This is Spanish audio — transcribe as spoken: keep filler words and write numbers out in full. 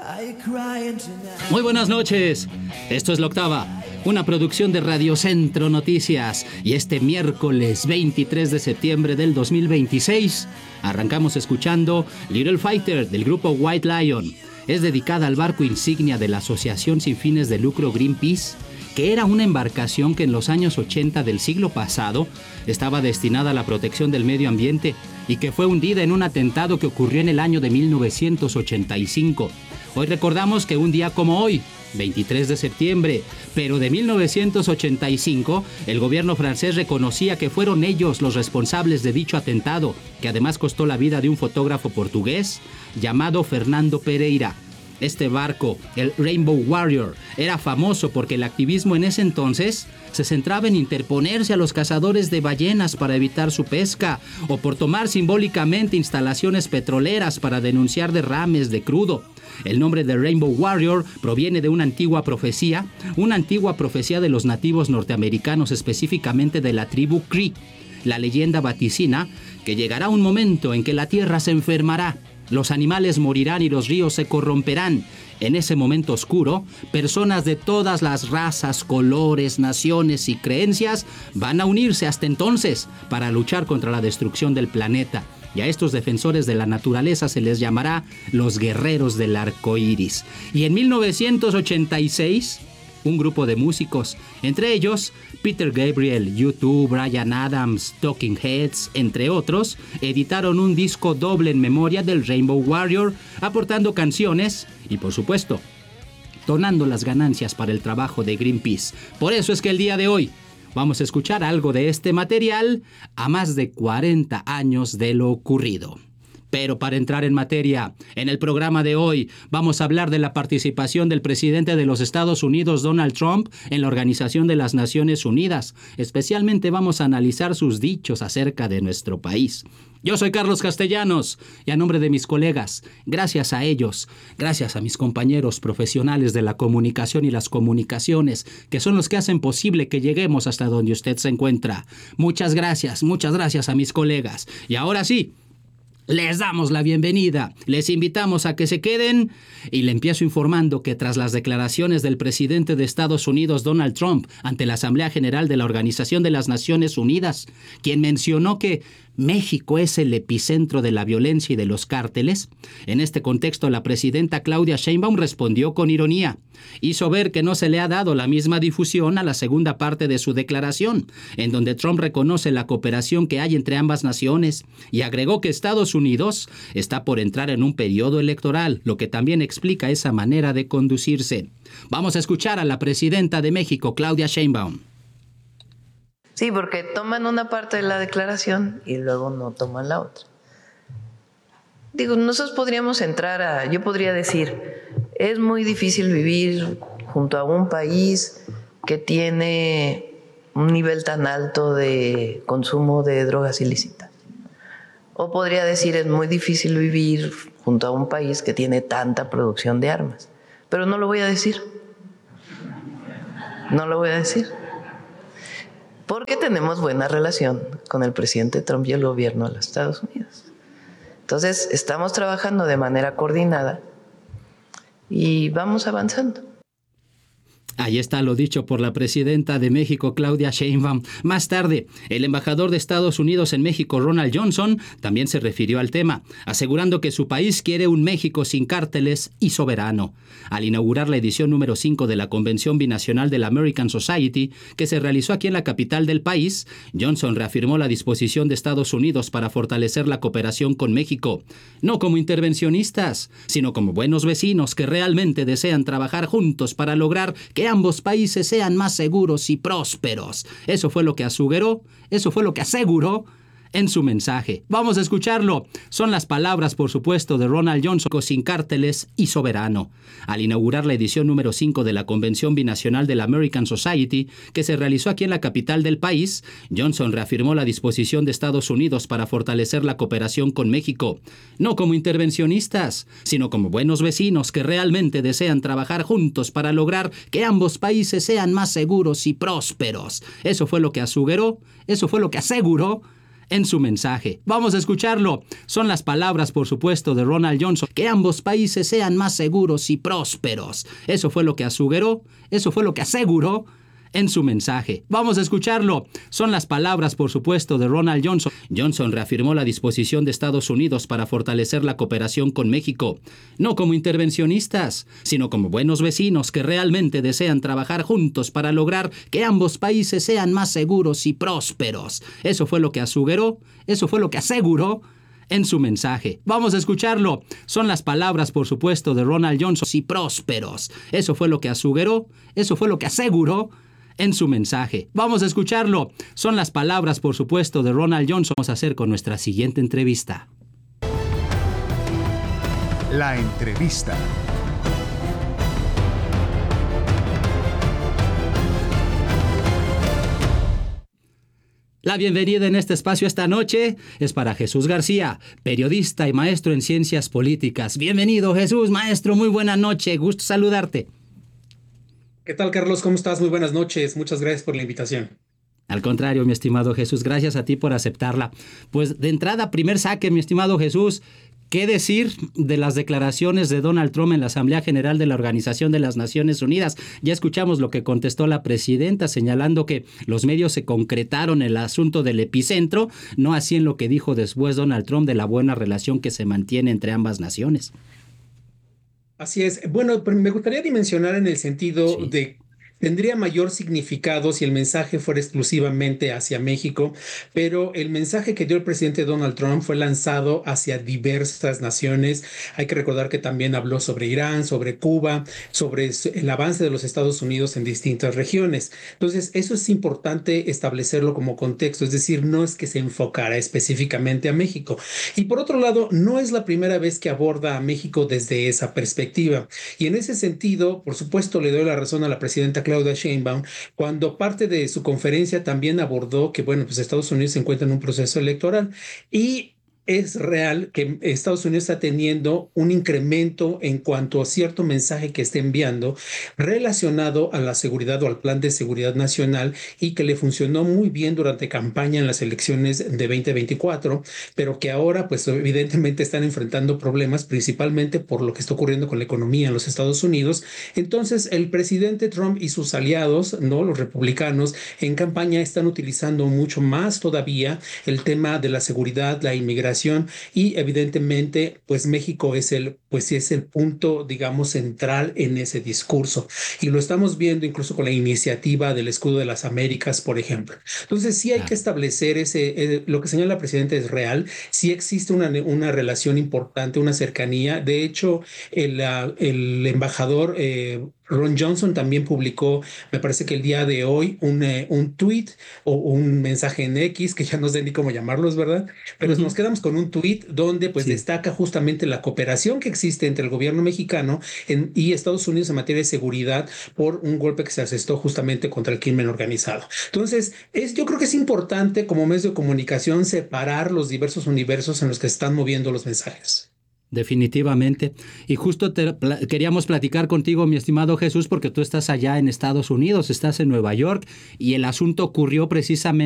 Muy buenas noches. Esto es La Octava, una producción de Radio Centro Noticias. Y este miércoles veintitrés de septiembre del dos mil veintiséis arrancamos escuchando Little Fighter del grupo White Lion. Es dedicada al barco insignia de la asociación sin fines de lucro Greenpeace, que era una embarcación que en los años ochenta del siglo pasado estaba destinada a la protección del medio ambiente y que fue hundida en un atentado que ocurrió en el año de mil novecientos ochenta y cinco. Hoy recordamos que un día como hoy, veintitrés de septiembre, pero de mil novecientos ochenta y cinco, el gobierno francés reconocía que fueron ellos los responsables de dicho atentado, que además costó la vida de un fotógrafo portugués llamado Fernando Pereira. Este barco, el Rainbow Warrior, era famoso porque el activismo en ese entonces se centraba en interponerse a los cazadores de ballenas para evitar su pesca, o por tomar simbólicamente instalaciones petroleras para denunciar derrames de crudo. El nombre de Rainbow Warrior proviene de una antigua profecía, una antigua profecía de los nativos norteamericanos, específicamente de la tribu Cree. La leyenda vaticina que llegará un momento en que la tierra se enfermará, los animales morirán y los ríos se corromperán. En ese momento oscuro, personas de todas las razas, colores, naciones y creencias van a unirse hasta entonces para luchar contra la destrucción del planeta. Y a estos defensores de la naturaleza se les llamará los guerreros del arco iris. Y en mil novecientos ochenta y seis, un grupo de músicos, entre ellos Peter Gabriel, U dos, Bryan Adams, Talking Heads, entre otros, editaron un disco doble en memoria del Rainbow Warrior, aportando canciones y, por supuesto, donando las ganancias para el trabajo de Greenpeace. Por eso es que el día de hoy vamos a escuchar algo de este material a más de cuarenta años de lo ocurrido. Pero para entrar en materia, en el programa de hoy vamos a hablar de la participación del presidente de los Estados Unidos, Donald Trump, en la Organización de las Naciones Unidas. Especialmente vamos a analizar sus dichos acerca de nuestro país. Yo soy Carlos Castellanos y a nombre de mis colegas, gracias a ellos, gracias a mis compañeros profesionales de la comunicación y las comunicaciones, que son los que hacen posible que lleguemos hasta donde usted se encuentra. Muchas gracias, muchas gracias a mis colegas. Y ahora sí, les damos la bienvenida, les invitamos a que se queden y le empiezo informando que tras las declaraciones del presidente de Estados Unidos, Donald Trump, ante la Asamblea General de la Organización de las Naciones Unidas, quien mencionó que México es el epicentro de la violencia y de los cárteles, en este contexto la presidenta Claudia Sheinbaum respondió con ironía. Hizo ver que no se le ha dado la misma difusión a la segunda parte de su declaración, en donde Trump reconoce la cooperación que hay entre ambas naciones y agregó que Estados Unidos está por entrar en un periodo electoral, lo que también explica esa manera de conducirse. Vamos a escuchar a la presidenta de México, Claudia Sheinbaum. Sí, porque toman una parte de la declaración y luego no toman la otra. Digo, nosotros podríamos entrar a, yo podría decir, es muy difícil vivir junto a un país que tiene un nivel tan alto de consumo de drogas ilícitas. O podría decir, es muy difícil vivir junto a un país que tiene tanta producción de armas. Pero no lo voy a decir. No lo voy a decir. Porque tenemos buena relación con el presidente Trump y el gobierno de los Estados Unidos. Entonces, estamos trabajando de manera coordinada y vamos avanzando. Ahí está lo dicho por la presidenta de México, Claudia Sheinbaum. Más tarde, el embajador de Estados Unidos en México, Ronald Johnson, también se refirió al tema, asegurando que su país quiere un México sin cárteles y soberano. Al inaugurar la edición número cinco de la Convención Binacional de la American Society, que se realizó aquí en la capital del país, Johnson reafirmó la disposición de Estados Unidos para fortalecer la cooperación con México, no como intervencionistas, sino como buenos vecinos que realmente desean trabajar juntos para lograr que ambos países sean más seguros y prósperos. Eso fue lo que aseguró, eso fue lo que aseguró en su mensaje. Vamos a escucharlo. Son las palabras, por supuesto, de Ronald Johnson, sin cárteles y soberano. Al inaugurar la edición número cinco de la Convención Binacional de la American Society, que se realizó aquí en la capital del país, Johnson reafirmó la disposición de Estados Unidos para fortalecer la cooperación con México, no como intervencionistas, sino como buenos vecinos que realmente desean trabajar juntos para lograr que ambos países sean más seguros y prósperos. Eso fue lo que aseguró, eso fue lo que aseguró en su mensaje. Vamos a escucharlo. Son las palabras, por supuesto, de Ronald Johnson. Que ambos países sean más seguros y prósperos. Eso fue lo que aseguró, eso fue lo que aseguró en su mensaje. Vamos a escucharlo. Son las palabras, por supuesto, de Ronald Johnson. Johnson reafirmó la disposición de Estados Unidos para fortalecer la cooperación con México, no como intervencionistas, sino como buenos vecinos que realmente desean trabajar juntos para lograr que ambos países sean más seguros y prósperos. Eso fue lo que aseguró, eso fue lo que aseguró en su mensaje. Vamos a escucharlo. Son las palabras, por supuesto, de Ronald Johnson. Y prósperos. Eso fue lo que aseguró, eso fue lo que aseguró en su mensaje. Vamos a escucharlo. Son las palabras, por supuesto, de Ronald Johnson. Vamos a hacer con nuestra siguiente entrevista. La entrevista. La bienvenida en este espacio esta noche es para Jesús García, periodista y maestro en ciencias políticas. Bienvenido, Jesús, maestro, muy buena noche, gusto saludarte. ¿Qué tal, Carlos? ¿Cómo estás? Muy buenas noches. Muchas gracias por la invitación. Al contrario, mi estimado Jesús, gracias a ti por aceptarla. Pues de entrada, primer saque, mi estimado Jesús, ¿qué decir de las declaraciones de Donald Trump en la Asamblea General de la Organización de las Naciones Unidas? Ya escuchamos lo que contestó la presidenta, señalando que los medios se concretaron en el asunto del epicentro, no así en lo que dijo después Donald Trump de la buena relación que se mantiene entre ambas naciones. Así es. Bueno, pero me gustaría dimensionar en el sentido sí. de tendría mayor significado si el mensaje fuera exclusivamente hacia México, pero el mensaje que dio el presidente Donald Trump fue lanzado hacia diversas naciones. Hay que recordar que también habló sobre Irán, sobre Cuba, sobre el avance de los Estados Unidos en distintas regiones. Entonces, eso es importante establecerlo como contexto, es decir, no es que se enfocara específicamente a México. Y por otro lado, no es la primera vez que aborda a México desde esa perspectiva. Y en ese sentido, por supuesto, le doy la razón a la presidenta Claudia Sheinbaum, cuando parte de su conferencia también abordó que, bueno, pues Estados Unidos se encuentra en un proceso electoral y es real que Estados Unidos está teniendo un incremento en cuanto a cierto mensaje que está enviando relacionado a la seguridad o al plan de seguridad nacional y que le funcionó muy bien durante campaña en las elecciones de veinte veinticuatro, pero que ahora pues evidentemente están enfrentando problemas principalmente por lo que está ocurriendo con la economía en los Estados Unidos. Entonces el presidente Trump y sus aliados, ¿no?, los republicanos en campaña están utilizando mucho más todavía el tema de la seguridad, la inmigración, y evidentemente pues México es el pues es el punto, digamos, central en ese discurso y lo estamos viendo incluso con la iniciativa del escudo de las Américas, por ejemplo. Entonces sí hay que establecer ese eh, lo que señala la presidenta es real, sí existe una, una relación importante, una cercanía. De hecho el, el embajador eh, Ron Johnson también publicó, me parece que el día de hoy, un, eh, un tweet o un mensaje en X, que ya no sé ni cómo llamarlos, ¿verdad? Pero uh-huh. nos quedamos con un tweet donde pues sí. destaca justamente la cooperación que existe entre el gobierno mexicano en, y Estados Unidos en materia de seguridad por un golpe que se asestó justamente contra el crimen organizado. Entonces, es, yo creo que es importante como medio de comunicación separar los diversos universos en los que se están moviendo los mensajes. Definitivamente. Y justo te, pla- queríamos platicar contigo, mi estimado Jesús, porque tú estás allá en Estados Unidos, estás en Nueva York y el asunto ocurrió precisamente